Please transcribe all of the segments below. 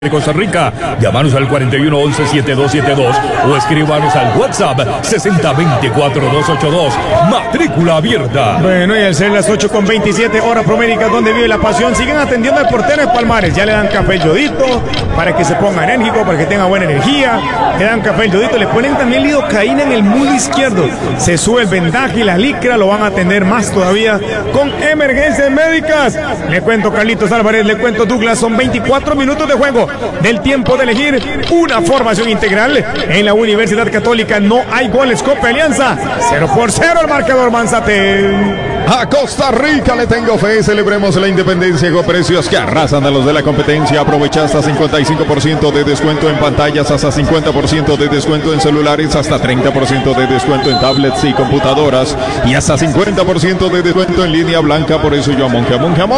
de Costa Rica. Llámanos al 4111-7272 o escríbanos al WhatsApp 6024-282. Matrícula abierta. Bueno, y al ser las 8:27 hora promérica donde vive la pasión, siguen atendiendo al portero de Palmares. Ya le dan café el yodito para que se ponga enérgico, para que tenga buena energía. Le dan café el yodito, le ponen también lidocaína en el muslo izquierdo. Se sube el vendaje y la licra, lo van a atender más todavía con emergencias médicas. Le cuento Carlitos Álvarez, le cuento Douglas, son 24 minutos de juego del tiempo de elegir una formación integral. En la Universidad Católica no hay goles. Copa Alianza 0-0 el marcador. Manzate. A Costa Rica le tengo fe, celebremos la independencia con precios que arrasan a los de la competencia. Aprovecha hasta 55% de descuento en pantallas, hasta 50% de descuento en celulares, hasta 30% de descuento en tablets y computadoras y hasta 50% de descuento en línea blanca. Por eso yo a monje.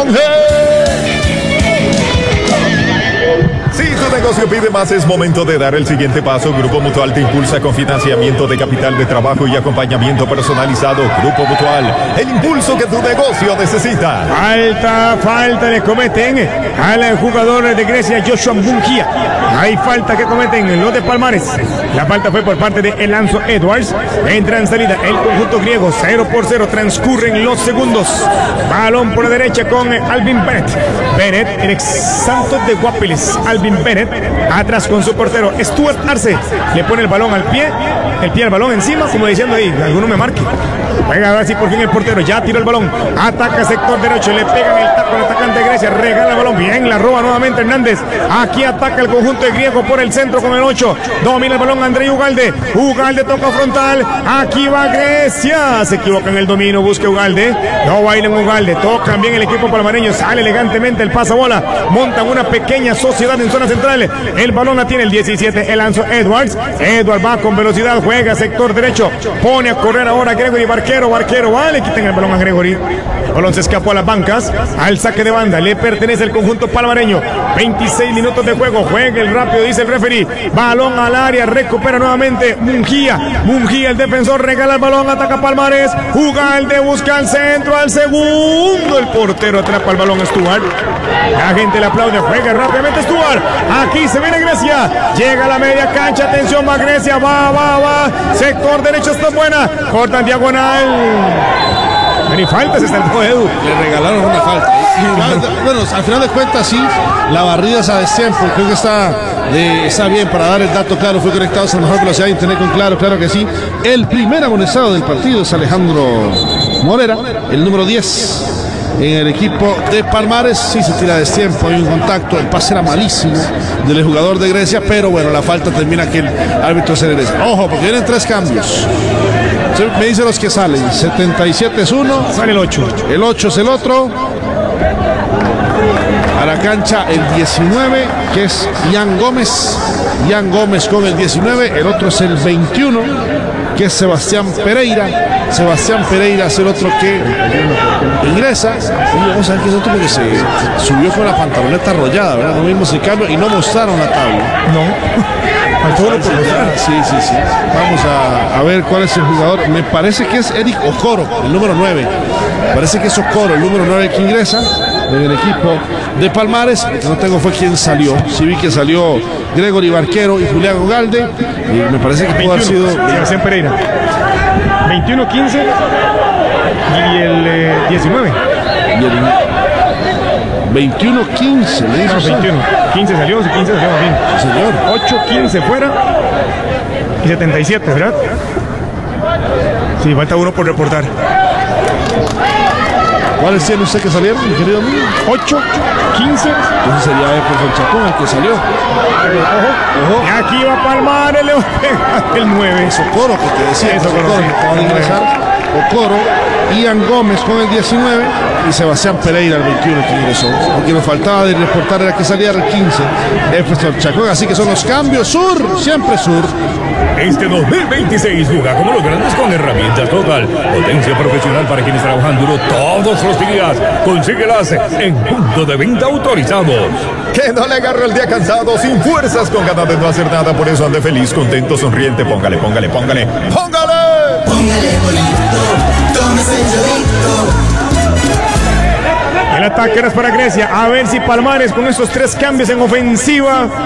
Si tu negocio pide más, es momento de dar el siguiente paso. Grupo Mutual te impulsa con financiamiento de capital de trabajo y acompañamiento personalizado. Grupo Mutual, el impulso que tu negocio necesita. Falta le cometen al jugador de Grecia, Joshua Mungia. Hay falta que cometen los de Palmares. La falta fue por parte de Elanzo Edwards. Entra en salida el conjunto griego. 0-0, transcurren los segundos. Balón por la derecha con Alvin Bennett, el ex Santos de Guapiles. Alvin Bennett, atrás con su portero Stuart Arce, le pone el balón al pie al balón encima, como diciendo ahí, alguno me marque. Venga, a ver si por fin el portero ya tiró el balón, ataca sector derecho, le pegan el taco al atacante de Grecia, regala el balón, bien, la roba nuevamente Hernández. Aquí ataca el conjunto de griego por el centro con el 8, domina el balón Andrei Ugalde toca frontal, aquí va Grecia, se equivoca en el dominio, busca Ugalde, no bailen Ugalde, tocan bien el equipo palmareño, sale elegantemente el pasabola, montan una pequeña sociedad en zona central, el balón la tiene el 17, Elanzo Edwards va con velocidad, juega sector derecho, pone a correr ahora Gregory Barquero va, le quitan el balón a Gregory, el balón se escapó a las bancas, al saque de banda, le pertenece el conjunto palmareño, 26 minutos de juego, juega el rápido, dice el referee, balón al área, recupera nuevamente Mungia, el defensor, regala el balón, ataca Palmares, Ugalde busca al centro, al segundo, el portero atrapa el balón, Stuart, la gente le aplaude, juega rápidamente Stuart, aquí se viene Grecia, llega a la media cancha, atención, va Grecia, va, sector derecho, está buena, corta en diagonal, ni falta, se saltó Edu. Le regalaron una falta. Bueno, al final de cuentas sí, la barrida es a destiempo, creo que está bien para dar el dato claro, fue conectado a la mejor velocidad de internet con claro que sí. El primer amonestado del partido es Alejandro Morera, el número 10 en el equipo de Palmares. Sí se tira a destiempo, hay un contacto, el pase era malísimo del jugador de Grecia, pero bueno, la falta termina que el árbitro se regresa. Ojo, porque vienen 3 cambios. Me dicen los que salen, 77 es uno, sale el 8. El 8 es el otro. A la cancha el 19, que es Ian Gómez con el 19, el otro es el 21, que es Sebastián Pereira es el otro que ingresa, y vamos a ver que es otro porque se subió con la pantaloneta arrollada, ¿verdad? No vimos el cambio y no mostraron la tabla. Sí. Vamos a ver cuál es el jugador. Me parece que es Eric Okoro, el número 9. Parece que es Okoro, el número 9 que ingresa en el equipo de Palmares. El que no tengo fue quien salió. Sí vi que salió Gregory Barquero y Julián Ugalde. Y me parece que pudo haber sido Sebastián Pereira. 21-15 y el 19. Y el 21-15, le dice. No, 21. 15 salió, 15 salió bien. Sí, señor. 8-15 fuera y 77, ¿verdad? Sí, falta uno por reportar. ¿Cuáles tiene usted que salieron, mi querido amigo? 8-15. Entonces sería Jefferson Chacón el que salió. Ojo. Y aquí va Palmares, le va a pegar el 9. Okoro, que te decía. Okoro, que acaba de ingresar. Okoro, Ian Gómez con el 19 y Sebastián Pereira el 21 que ingresó. Lo que nos faltaba de reportar era que salía el 15, Jefferson Chacón. Así que son los cambios. Sur, siempre Sur. Este 2026 juega como los grandes con herramientas Total. Potencia profesional para quienes trabajan duro todos los días. Consíguelas en punto de venta autorizado. Que no le agarre el día cansado, sin fuerzas, con ganas de no hacer nada. Por eso ande feliz, contento, sonriente. Póngale. Póngale bonito, tómese el yodito. El ataque es para Grecia. A ver si Palmares con esos 3 cambios en ofensiva